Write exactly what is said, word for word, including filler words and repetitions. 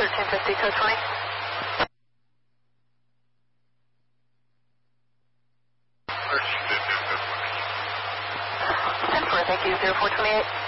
thirteen fifty, code twenty. thirteen fifty, code twenty. ten four, thank you, zero four twenty-eight.